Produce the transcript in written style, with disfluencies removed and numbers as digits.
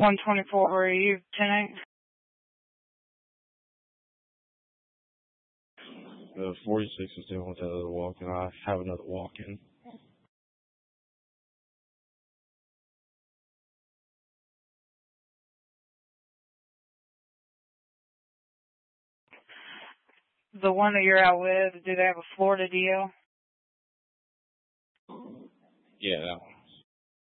124, where are you tonight? 46 is dealing with another walk-in. I have another walk-in. The one that you're out with, do they have a Florida deal? Yeah, that one.